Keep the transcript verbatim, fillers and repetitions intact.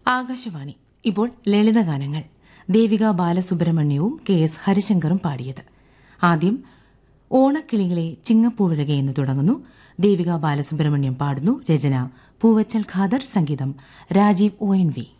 ആകാശവാണി. ഇപ്പോൾ ലളിതഗാനങ്ങൾ. Devika ബാലസുബ്രഹ്മണ്യവും K S ഹരിശങ്കറും പാടിയത്. ആദ്യം ഓണക്കിളികളെ ചിങ്ങപ്പൂവിഴകെ എന്ന് തുടങ്ങുന്നു. ദേവിക ബാലസുബ്രഹ്മണ്യം പാടുന്നു. രചന പൂവച്ചൽ ഖാദർ, സംഗീതം രാജീവ് ഒ എൻ വി.